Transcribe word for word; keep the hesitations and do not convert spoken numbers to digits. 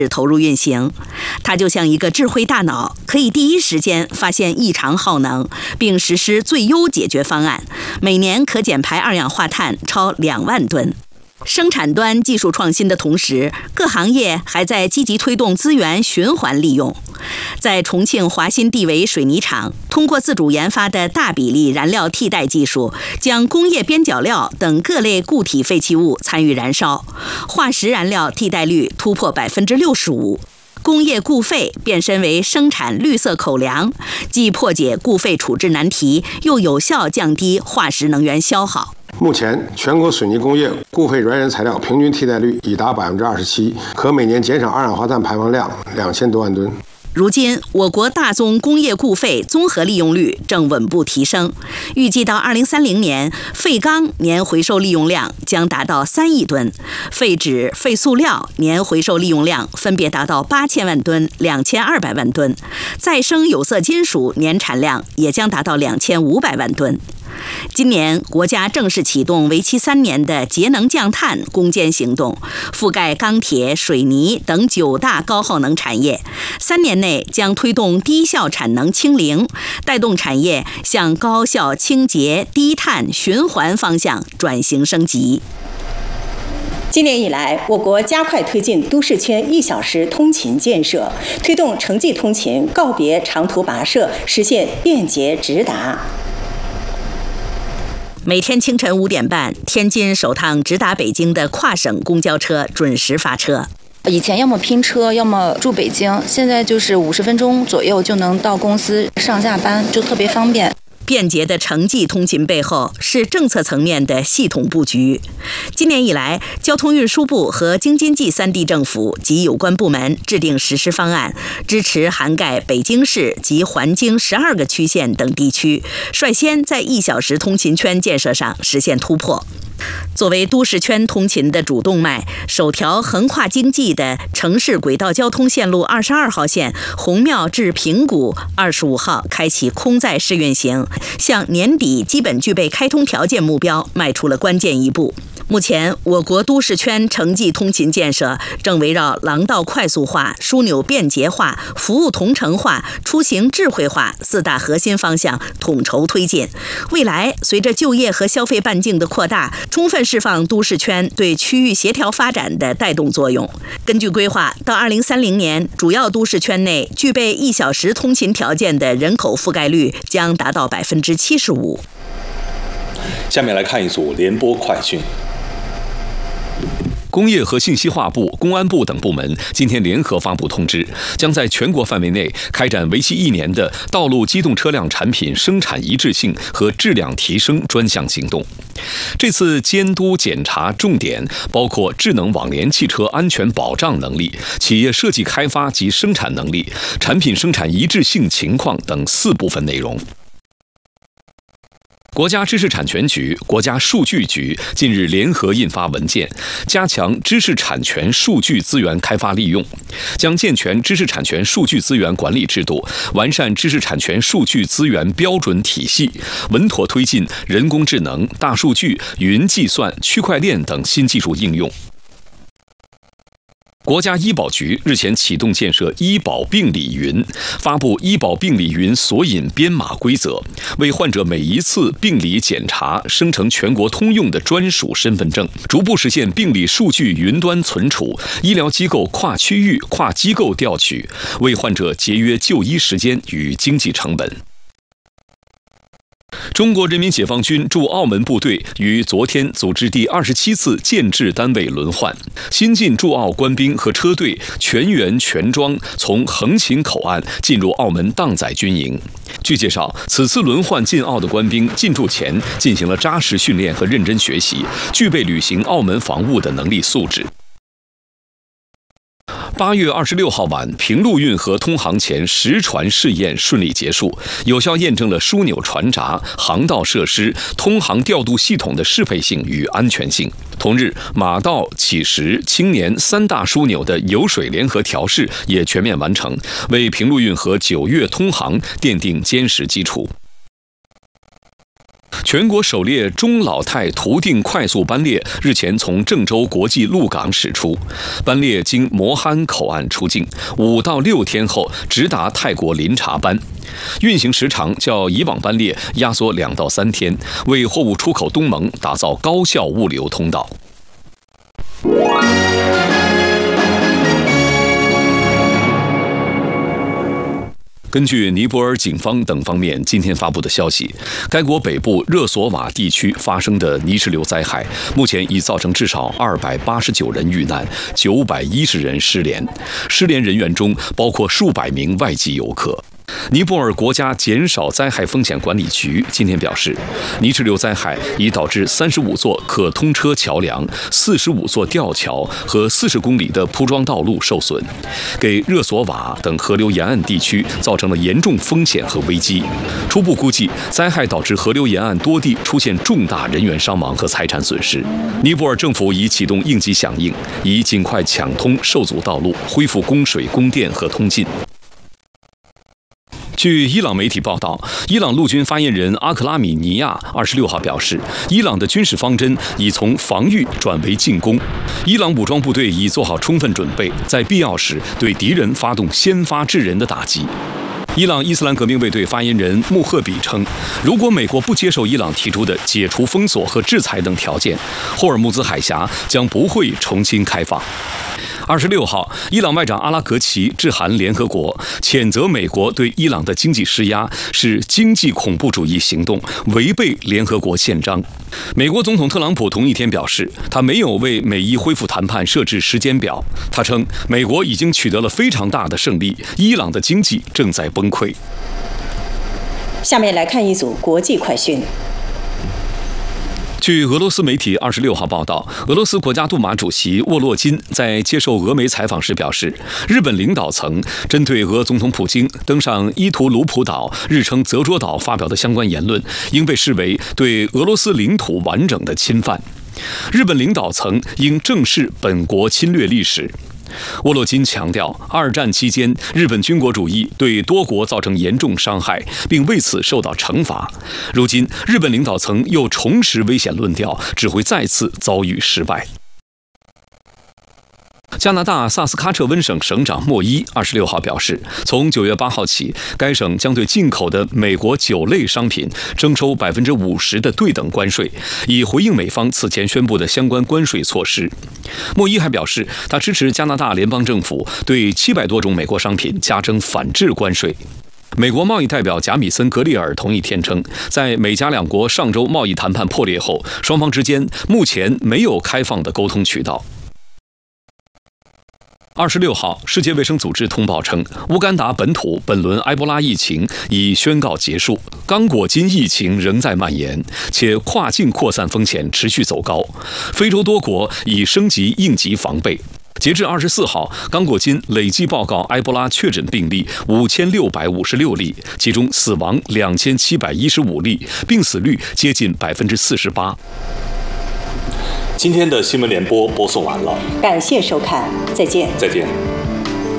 投入运行。它就像一个智慧大脑，可以第一时间发现异常耗能，并实施最优解决方案，每年可减排二氧化碳超两万吨。生产端技术创新的同时，各行业还在积极推动资源循环利用。在重庆华新地维水泥厂，通过自主研发的大比例燃料替代技术，将工业边角料等各类固体废弃物参与燃烧，化石燃料替代率突破百分之六十五。工业固废变身为生产绿色口粮，既破解固废处置难题，又有效降低化石能源消耗。 目前，全国水泥工业固废原原材料平均替代率已达百分之二十七，可每年减少二氧化碳排放量两千多万吨。 如今，我国大宗工业固废综合利用率正稳步提升，预计到二零三零年，废钢年回收利用量将达到三亿吨，废纸、废塑料年回收利用量分别达到八千万吨、两千二百万吨，再生有色金属年产量也将达到两千五百万吨。今年，国家正式启动为期三年的节能降碳攻坚行动，覆盖钢铁、水泥等九大高耗能产业。三年内将推动低效产能清零，带动产业向高效、清洁、低碳、循环方向转型升级。 今年以来，我国加快推进都市圈一小时通勤建设，推动城际通勤告别长途跋涉，实现便捷直达。 每天清晨五点半，天津首趟直达北京的跨省公交车准时发车。 以前要么拼车，要么住北京，现在就是五十分钟左右就能到公司上下班，就特别方便。 便捷的城际通勤背后是政策层面的系统布局。今年以来，交通运输部和京津冀三地政府及有关部门制定实施方案，支持涵盖北京市及环京十二个区县等地区，率先在一小时通勤圈建设上实现突破。作为都市圈通勤的主动脉，首条横跨京冀的城市轨道交通线路二十二号线红庙至平谷二十五号开启空载试运行，向年底基本具备开通条件目标迈出了关键一步。目前，我国都市圈城际通勤建设正围绕廊道快速化、枢纽便捷化、服务同城化、出行智慧化四大核心方向统筹推进。未来，随着就业和消费半径的扩大，充分释放都市圈对区域协调发展的带动作用。根据规划，到二零三零年，主要都市圈内具备一小时通勤条件的人口覆盖率将达到百分之七十五。 下面来看一组联播快讯。 工业和信息化部、公安部等部门今天联合发布通知，将在全国范围内开展为期一年的道路机动车辆产品生产一致性和质量提升专项行动。这次监督检查重点包括智能网联汽车安全保障能力、企业设计开发及生产能力、产品生产一致性情况等四部分内容。国家知识产权局、国家数据局近日联合印发文件，加强知识产权数据资源开发利用，将健全知识产权数据资源管理制度，完善知识产权数据资源标准体系，稳妥推进人工智能、大数据、云计算、区块链等新技术应用。国家医保局日前启动建设医保病理云，发布医保病理云索引编码规则，为患者每一次病理检查生成全国通用的专属身份证，逐步实现病理数据云端存储、医疗机构跨区域、跨机构调取，为患者节约就医时间与经济成本。中国人民解放军驻澳门部队于昨天组织第二十七次建制单位轮换，新进驻澳官兵和车队全员全装从横琴口岸进入澳门荡仔军营。据介绍，此次轮换进澳的官兵进驻前进行了扎实训练和认真学习，具备履行澳门防务的能力素质。八月二十六号晚，平陆运河通航前实船试验顺利结束，有效验证了枢纽船闸、航道设施、通航调度系统的适配性与安全性。同日，马道、乞石、青年三大枢纽的油水联合调试也全面完成，为平陆运河九月通航奠定坚实基础。 全国首列中老泰途定快速班列日前从郑州国际陆港驶出，班列经磨憨口岸出境，五到六天后直达泰国林察班。运行时长较以往班列压缩两到三天，为货物出口东盟打造高效物流通道。根据尼泊尔警方等方面今天发布的消息，该国北部热索瓦地区发生的泥石流灾害，目前已造成至少二百八十九人遇难，九百一十人失联。失联人员中包括数百名外籍游客。尼泊尔国家减少灾害风险管理局今天表示，泥石流灾害已导致三十五座可通车桥梁、四十五座吊桥和四十公里的铺装道路受损，给热索瓦等河流沿岸地区造成了严重风险和危机。初步估计，灾害导致河流沿岸多地出现重大人员伤亡和财产损失。尼泊尔政府已启动应急响应，以尽快抢通受阻道路，恢复供水、供电和通信。据伊朗媒体报道，伊朗陆军发言人阿克拉米尼亚二十六号表示，伊朗的军事方针已从防御转为进攻，伊朗武装部队已做好充分准备，在必要时对敌人发动先发制人的打击。伊朗伊斯兰革命卫队发言人穆赫比称，如果美国不接受伊朗提出的解除封锁和制裁等条件，霍尔木兹海峡将不会重新开放。二十六号，伊朗外长阿拉格齐致函联合国，谴责美国对伊朗的经济施压是经济恐怖主义行动，违背联合国宪章。美国总统特朗普同一天表示，他没有为美伊恢复谈判设置时间表。他称，美国已经取得了非常大的胜利，伊朗的经济正在崩溃。 下面来看一组国际快讯。 据俄罗斯媒体二十六号报道，俄罗斯国家杜马主席沃洛金在接受俄媒采访时表示，日本领导层针对俄总统普京登上伊图鲁普岛日称泽捉岛发表的相关言论，应被视为对俄罗斯领土完整的侵犯。日本领导层应正视本国侵略历史。沃洛金强调，二战期间日本军国主义对多国造成严重伤害，并为此受到惩罚。如今，日本领导层又重拾危险论调，只会再次遭遇失败。加拿大萨斯喀彻温省省长莫伊二十六号表示，从九月八号起，该省将对进口的美国酒类商品征收百分之五十的对等关税，以回应美方此前宣布的相关关税措施。莫伊还表示，他支持加拿大联邦政府对七百多种美国商品加征反制关税。美国贸易代表贾米森·格利尔同一天称，在美加两国上周贸易谈判破裂后，双方之间目前没有开放的沟通渠道。二十六号，世界卫生组织通报称，乌干达本土本轮埃博拉疫情已宣告结束，刚果金疫情仍在蔓延，且跨境扩散风险持续走高。非洲多国已升级应急防备。截至二十四号，刚果金累计报告埃博拉确诊病例五千六百五十六例，其中死亡两千七百一十五例，病死率接近百分之四十八。 今天的新闻联播播送完了， 感谢收看，再见。 再见。